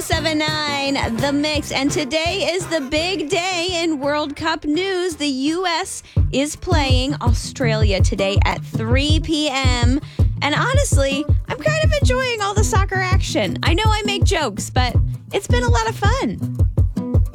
1079 The Mix, and today is the big day in World Cup news. The U.S. is playing Australia today at 3 p.m. And honestly, I'm kind of enjoying all the soccer action. I know I make jokes, but it's been a lot of fun.